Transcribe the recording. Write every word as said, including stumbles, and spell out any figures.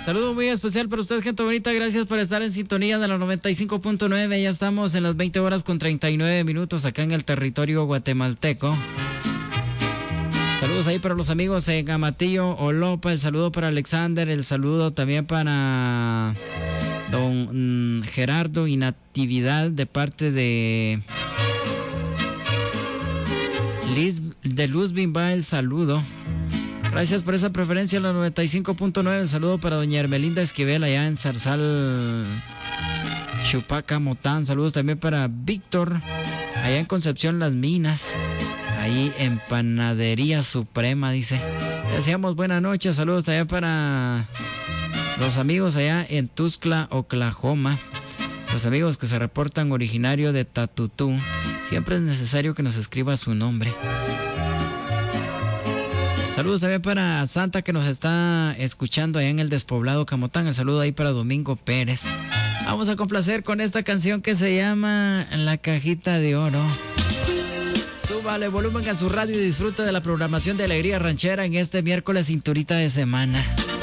Saludo muy especial para usted, gente bonita. Gracias por estar en sintonía de la noventa y cinco punto nueve. Ya estamos en las veinte horas con treinta y nueve minutos acá en el territorio guatemalteco. Saludos ahí para los amigos en Amatillo, Olopa. El saludo para Alexander. El saludo también para don mm, Gerardo y Natividad de parte de Liz, de Luz Bimba. El saludo. Gracias por esa preferencia en la noventa y cinco punto nueve. El saludo para doña Hermelinda Esquivel allá en Zarzal, Chupaca, Motán. Saludos también para Víctor allá en Concepción Las Minas. Ahí en Panadería Suprema, dice. Deseamos buena noche. Saludos también para los amigos allá en Tuxtla, Oklahoma. Los amigos que se reportan originario de Tatutú. Siempre es necesario que nos escriba su nombre. Saludos también para Santa, que nos está escuchando allá en el despoblado Camotán. El saludo ahí para Domingo Pérez. Vamos a complacer con esta canción que se llama La Cajita de Oro. Súbale volumen a su radio y disfruta de la programación de Alegría Ranchera en este miércoles cinturita de semana.